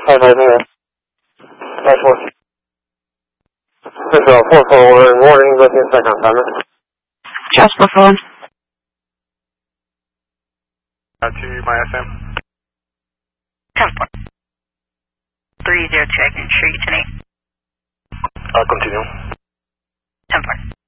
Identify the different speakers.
Speaker 1: Hi, hi, hi. Nice one. This is 441 warning, looking second time.
Speaker 2: Jasper phone.
Speaker 3: To my SM.
Speaker 2: 10-4. 30 checking, sure you tonight.
Speaker 3: Continue.
Speaker 2: 10-4.